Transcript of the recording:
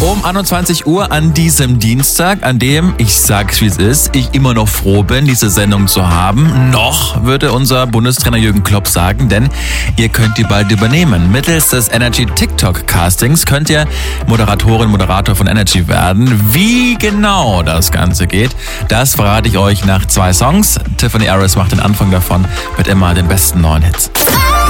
Um 21 Uhr an diesem Dienstag, an dem, ich sag's wie es ist, ich immer noch froh bin, diese Sendung zu haben. Noch, würde unser Bundestrainer Jürgen Klopp sagen, denn ihr könnt die bald übernehmen. Mittels des Energy TikTok Castings könnt ihr Moderator von Energy werden. Wie genau das Ganze geht, das verrate ich euch nach 2 Songs. Tiffany Harris macht den Anfang davon mit immer den besten neuen Hits.